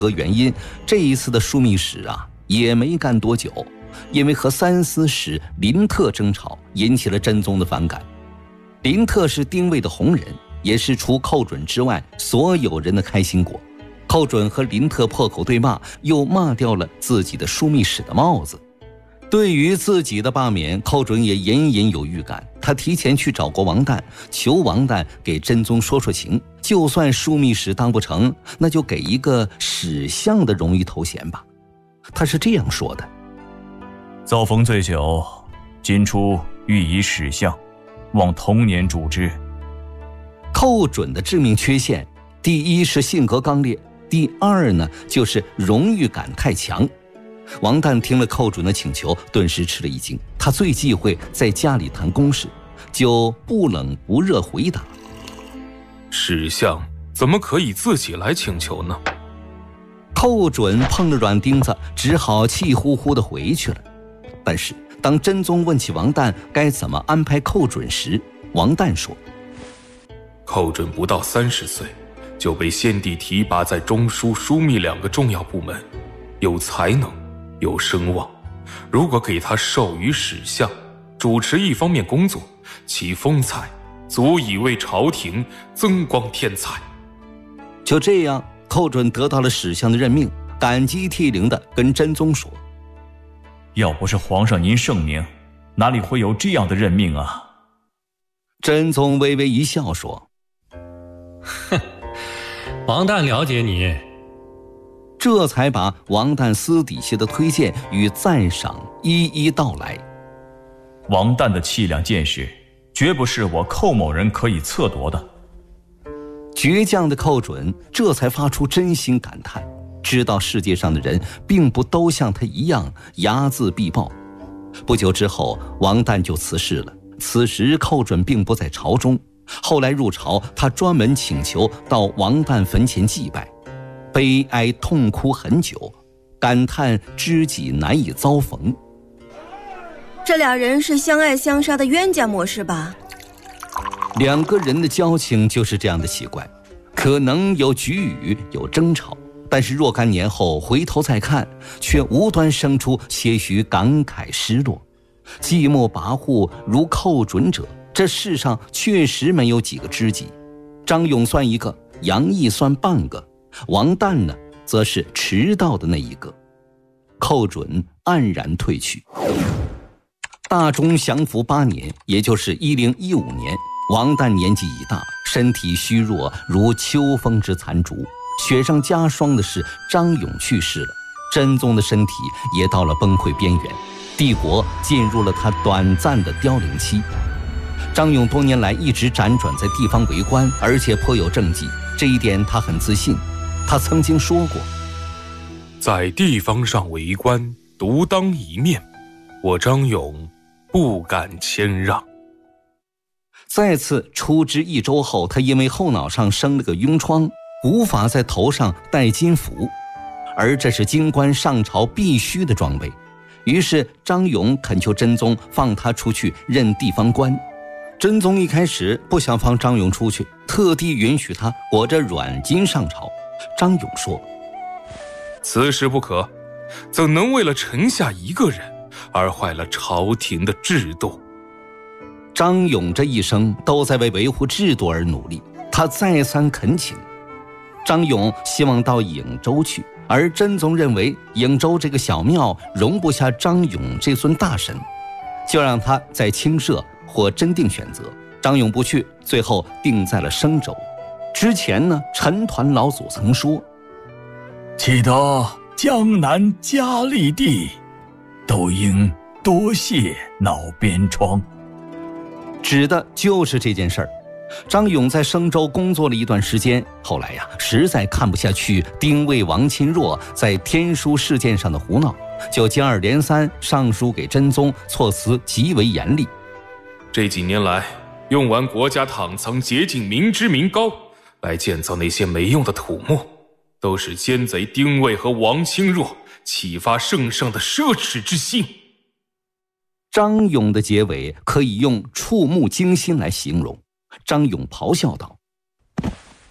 何原因，这一次的枢密使也没干多久，因为和三司使林特争吵，引起了真宗的反感。林特是丁谓的红人，也是除寇准之外所有人的开心果。寇准和林特破口对骂，又骂掉了自己的枢密使的帽子。对于自己的罢免，寇准也隐隐有预感，他提前去找过王旦，求王旦给真宗说说情，就算枢密使当不成，那就给一个史相的荣誉头衔吧。他是这样说的： 遭逢罪久，今初欲以史相，望同年主之。 寇准的致命缺陷，第一是性格刚烈，第二呢就是荣誉感太强。王旦听了寇准的请求，顿时吃了一惊。他最忌讳在家里谈公事，就不冷不热回答： 史相怎么可以自己来请求呢？ 寇准碰了软钉子，只好气呼呼地回去了。但是当真宗问起王旦该怎么安排寇准时，王旦说： 寇准不到30岁就被先帝提拔在中书、枢密2个重要部门，有才能有声望，如果给他授予史相，主持一方面工作，其风采足以为朝廷增光添彩。 就这样，寇准得到了史相的任命，感激涕零地跟真宗说： 要不是皇上您圣明，哪里会有这样的任命啊？ 真宗微微一笑说： 哼，王旦了解你。 这才把王旦私底下的推荐与赞赏一一道来。 王旦的气量见识，绝不是我寇某人可以测夺的。 倔强的寇准这才发出真心感叹，知道世界上的人并不都像他一样睚眦必报。不久之后，王旦就辞世了。此时寇准并不在朝中，后来入朝，他专门请求到王旦坟前祭拜，悲哀痛哭很久，感叹知己难以遭逢。 这俩人是相爱相杀的冤家模式吧？ 两个人的交情就是这样的奇怪，可能有龃龉，有争吵，但是若干年后回头再看，却无端生出些许感慨失落。寂寞跋扈如寇准者，这世上确实没有几个知己。张勇算一个，杨毅算半个，王旦呢，则是迟到的那一个。寇准黯然退去。大中祥符8年，也就是1015年，王旦年纪已大，身体虚弱如秋风之残烛。雪上加霜的是，张勇去世了，真宗的身体也到了崩溃边缘，帝国进入了他短暂的凋零期。张勇多年来一直辗转在地方为官，而且颇有政绩，这一点他很自信。他曾经说过： 在地方上为官，独当一面，我张勇不敢谦让。 再次出知益州后，他因为后脑上生了个痈疮，无法在头上戴金符，而这是京官上朝必须的装备。于是张勇恳求真宗放他出去任地方官。真宗一开始不想放张勇出去，特地允许他裹着软巾上朝。张勇说： 此事不可，怎能为了臣下一个人而坏了朝廷的制度？ 张勇这一生都在为维护制度而努力，他再三恳请。张勇希望到颍州去，而真宗认为颍州这个小庙容不下张勇这尊大神，就让他在清舍或真定选择。张勇不去，最后定在了生州。之前呢，陈抟老祖曾说： 记得江南佳丽地，都应多谢脑边疮。 指的就是这件事儿。张勇在生州工作了一段时间，后来实在看不下去丁谓、王钦若在天书事件上的胡闹，就接二连三上书给真宗，措辞极为严厉。 这几年来，用完国家躺藏洁净民脂民膏来建造那些没用的土木，都是奸贼丁谓和王钦若启发圣上的奢侈之心。 张勇的结尾可以用触目惊心来形容。张勇咆哮道：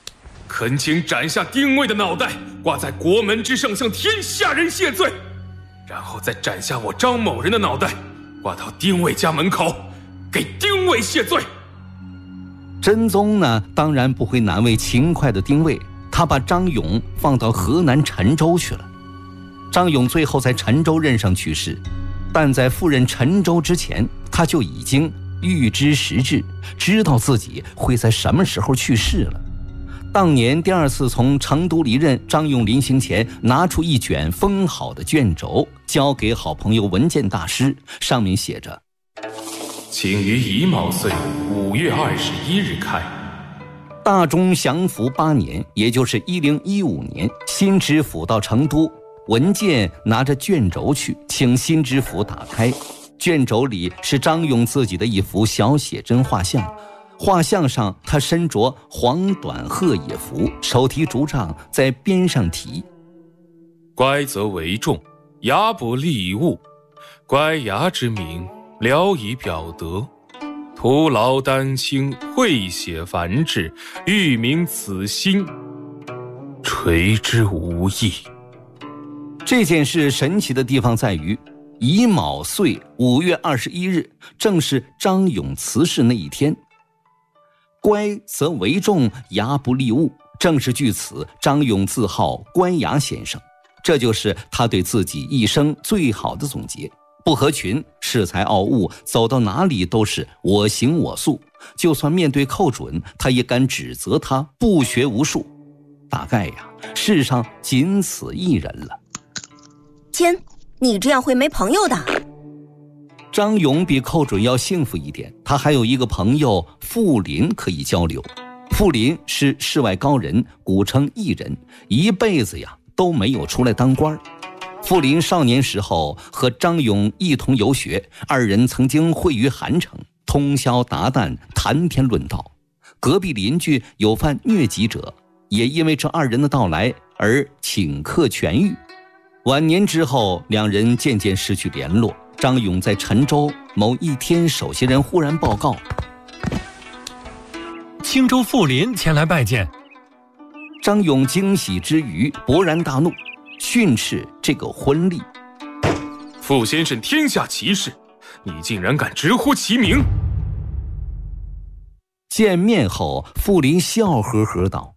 恳请斩下丁谓的脑袋，挂在国门之上，向天下人谢罪。然后再斩下我张某人的脑袋，挂到丁谓家门口，给丁谓谢罪。 真宗呢，当然不会难为勤快的丁谓，他把张勇放到河南陈州去了。张勇最后在陈州任上去世，但在赴任陈州之前，他就已经预知时至，知道自己会在什么时候去世了。当年第二次从成都离任，张勇临行前拿出一卷封好的卷轴，交给好朋友文建大师，上面写着： 请于乙卯岁5月21日开。 大中祥符8年，也就是1015年，新知府到成都，文建拿着卷轴去，请新知府打开。卷轴里是张勇自己的一幅小写真画像，画像上他身着黄短褐野服，手提竹杖，在边上题： 乖则为重，牙不利物，乖牙之名，聊以表德。徒劳丹青，绘写繁志，欲明此心，垂之无益。 这件事神奇的地方在于，乙卯岁5月21日，正是张勇辞世那一天。乖则为重，牙不利物，正是据此张勇自号乖牙先生，这就是他对自己一生最好的总结。不合群，恃才傲物，走到哪里都是我行我素，就算面对寇准，他也敢指责他不学无术。大概呀，世上仅此一人了。 天，你这样会没朋友的。 张勇比寇准要幸福一点，他还有一个朋友傅林可以交流。傅林是世外高人，古称异人，一辈子呀都没有出来当官。傅林少年时候和张勇一同游学，二人曾经会于韩城，通宵达旦，谈天论道。隔壁邻居有犯疟疾者，也因为这二人的到来而顷刻痊愈。晚年之后，两人渐渐失去联络。张勇在陈州某一天，首席人忽然报告： 青州傅林前来拜见。 张勇惊喜之余勃然大怒，训斥这个昏吏： 傅先生天下奇士，你竟然敢直呼其名！ 见面后，傅林笑呵呵道：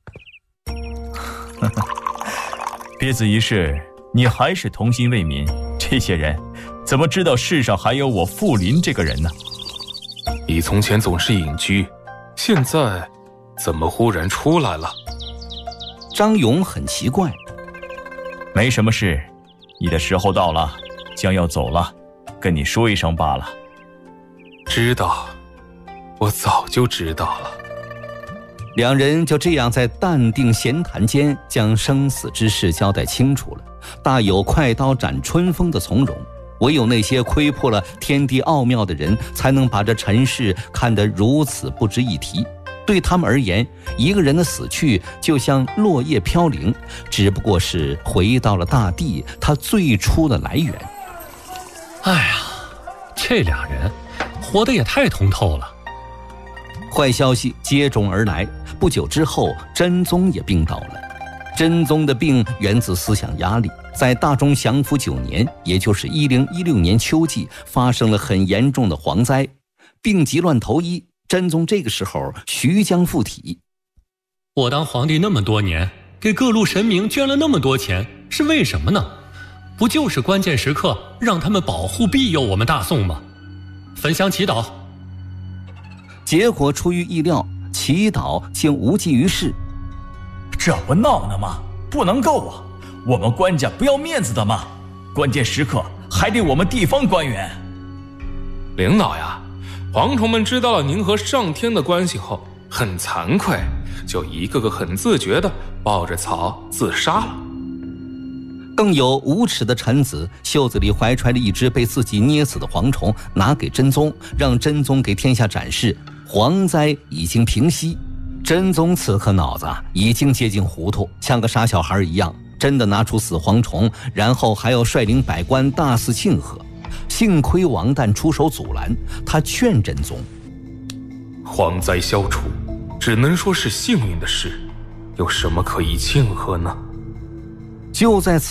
别子一事，你还是童心未泯，这些人怎么知道世上还有我傅林这个人呢？ 你从前总是隐居，现在怎么忽然出来了？ 张勇很奇怪： 没什么事，你的时候到了，将要走了，跟你说一声罢了。 知道，我早就知道了。 两人就这样在淡定闲谈间，将生死之事交代清楚了，大有快刀斩春风的从容。唯有那些窥破了天地奥妙的人，才能把这尘世看得如此不值一提。对他们而言，一个人的死去就像落叶飘零，只不过是回到了大地它最初的来源。 哎呀，这俩人活得也太通透了。 坏消息接踵而来，不久之后，真宗也病倒了。真宗的病源自思想压力，在大中祥符9年，也就是1016年秋季，发生了很严重的蝗灾，病急乱投医。真宗这个时候徐将附体： 我当皇帝那么多年，给各路神明捐了那么多钱，是为什么呢？不就是关键时刻让他们保护庇佑我们大宋吗？焚香祈祷。 结果出于意料，祈祷竟无济于事。 这不闹呢吗？不能够啊！我们官家不要面子的吗？关键时刻还得我们地方官员。 领导呀，蝗虫们知道了您和上天的关系后，很惭愧，就一个个很自觉地抱着草自杀了。 更有无耻的臣子，袖子里怀揣着一只被自己捏死的蝗虫，拿给真宗，让真宗给天下展示蝗灾已经平息。真宗此刻脑子已经接近糊涂，像个傻小孩一样，真的拿出死蝗虫，然后还要率领百官大肆庆贺。幸亏王旦出手阻拦，他劝真宗： 蝗灾消除，只能说是幸运的事， 有什么可以庆贺呢？ 就在此